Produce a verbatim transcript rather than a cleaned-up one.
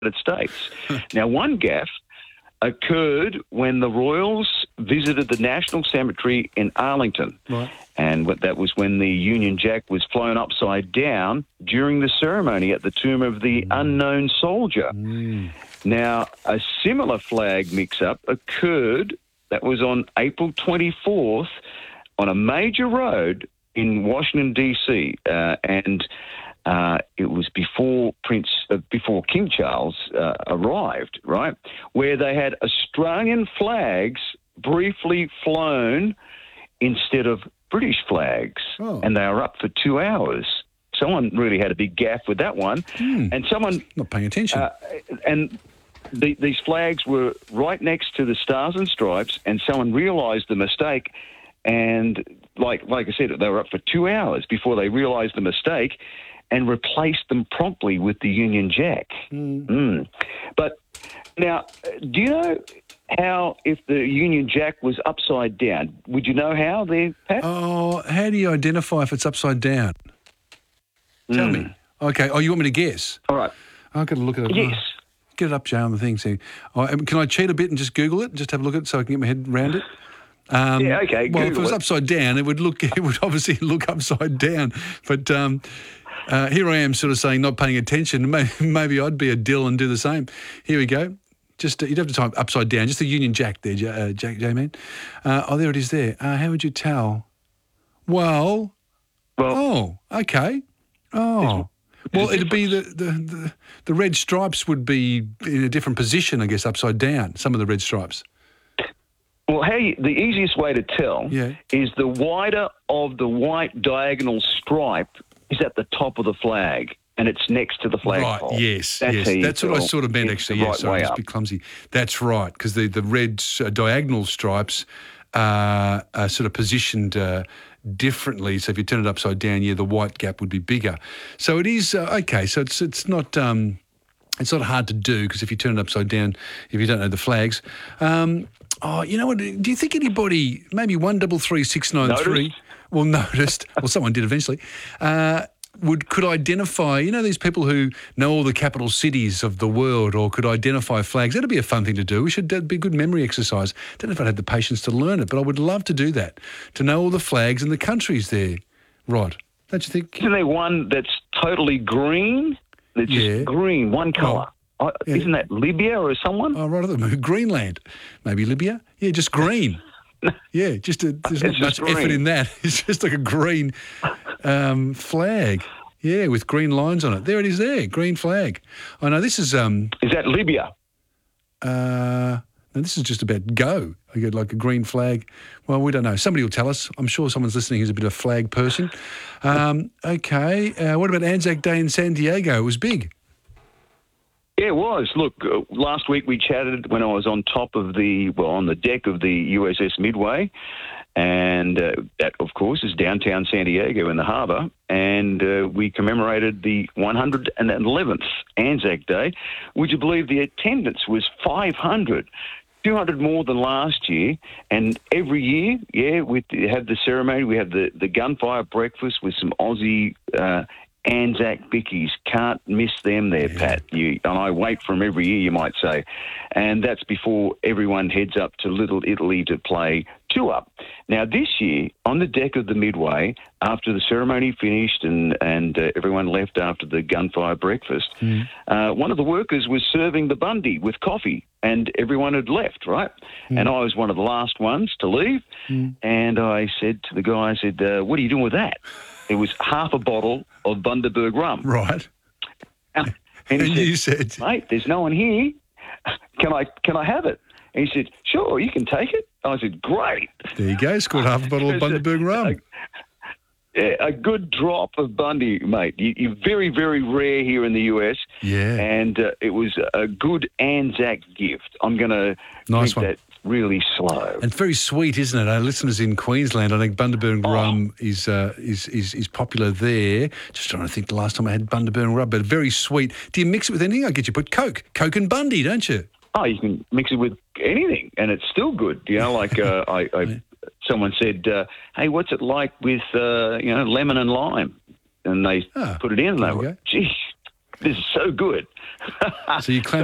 United States. Now, one gaffe occurred when the Royals visited the National Cemetery in Arlington. Right. And what- that was when the Union Jack was flown upside down during the ceremony at the tomb of the unknown soldier. Mm. Now, a similar flag mix-up occurred, that was on April twenty-fourth, on a major road in Washington, D C, uh, and uh, it was before Prince, uh, before King Charles uh, arrived, right, where they had Australian flags briefly flown instead of British flags, Oh. and they were up for two hours. Someone really had a big gaffe with that one, Hmm. and someone... Not paying attention. Uh, and the, these flags were right next to the Stars and Stripes, and someone realised the mistake, and like like I said, they were up for two hours before they realised the mistake and replaced them promptly with the Union Jack. Mm. Mm. But now, do you know how, if the Union Jack was upside down, would you know how there, Pat? Oh, how do you identify if it's upside down? Tell Mm. me. Okay. Oh, you want me to guess? All right. I've got to look at it. Yes. Get it up, Joe, on the thing. See. Oh, um, can I cheat a bit and just Google it? Just have a look at it so I can get my head around it? Um, Yeah, okay, Well, if it Google was it. upside down, it would look. It would obviously look upside down. But um, uh, here I am, sort of saying not paying attention. Maybe, maybe I'd be a dill and do the same. Here we go. Just uh, you'd have to type upside down. Just the Union Jack there, J- uh, Jack J-Man. Uh, oh, there it is. There. Uh, how would you tell? Well. Well, Oh. Okay. Oh. Well, it'd be the, the, the, the red stripes would be in a different position, I guess, upside down, some of the red stripes. Well, how you, the easiest way to tell Yeah. is the wider of the white diagonal stripe is at the top of the flag, and it's next to the flagpole. Right, yes, That's yes. how you That's what I tell sort of meant, it's actually. the Yes, right sorry, way just up. a bit clumsy. That's right, because the, the red uh, diagonal stripes uh, are sort of positioned uh, differently. So if you turn it upside down, yeah, the white gap would be bigger. So it is, uh, okay, so it's it's not... Um, It's not hard to do because if you turn it upside down, if you don't know the flags. Um, oh, you know what? Do you think anybody, maybe one double three six nine three, Noticed? well, noticed, well, someone did eventually, uh, would could identify, you know, these people who know all the capital cities of the world or could identify flags? That'd be a fun thing to do. We should, that'd be a good memory exercise. Don't know if I'd have the patience to learn it, but I would love to do that, to know all the flags and the countries there. Rod, don't you think? Isn't there one that's totally green? It's Yeah. just green, one colour. Oh, yeah. Isn't that Libya or someone? Oh, right at the moon. Greenland. Maybe Libya. Yeah, just green. Yeah, just a, there's not It's much just effort green. in that. It's just like a green um, flag. Yeah, with green lines on it. There it is there, green flag. I know this is, um, Is that Libya? uh, no, this is just about go. I get like a green flag. Well, we don't know. Somebody will tell us. I'm sure someone's listening who's a bit of a flag person. Um, okay, uh, what about Anzac Day in San Diego? It was big. Yeah, it was. Look, uh, last week we chatted when I was on top of the, well, on the deck of the U S S Midway, and uh, that, of course, is downtown San Diego in the harbour, and uh, we commemorated the one hundred eleventh Anzac Day. Would you believe the attendance was five hundred? two hundred more than last year, and every year, yeah, we have the ceremony, we have the, the gunfire breakfast with some Aussie uh, Anzac bickies. Can't miss them there, Yeah. Pat. You, and I wait for them every year, you might say. And that's before everyone heads up to Little Italy to play two-up. Now, this year, on the deck of the Midway, after the ceremony finished and, and uh, everyone left after the gunfire breakfast, Mm. uh, one of the workers was serving the Bundy with coffee, and everyone had left, right? Mm. And I was one of the last ones to leave. Mm. And I said to the guy, I said, uh, what are you doing with that? It was half a bottle of Bundaberg rum. Right. And And he you said, said, mate, there's no one here. Can I can I have it? And he said, sure, you can take it. I said, great. there you go, scored half a bottle of It's a- Bundaberg rum. Yeah, a good drop of Bundy, mate. You, you're very, very rare here in the U S. Yeah. And uh, it was a good Anzac gift. I'm going to Nice make one. that really slow. And very sweet, isn't it? Our listeners in Queensland, I think Bundaberg Oh. rum is, uh, is is is popular there. Just trying to think the last time I had Bundaberg rum, but very sweet. Do you mix it with anything? I get you put Coke, Coke and Bundy, don't you? Oh, you can mix it with anything, and it's still good. You know, like uh, I, I, someone said, uh, "Hey, what's it like with uh, you know lemon and lime?" And they Ah, put it in, and there they we were, go. "Gee, this is so good. So you clamp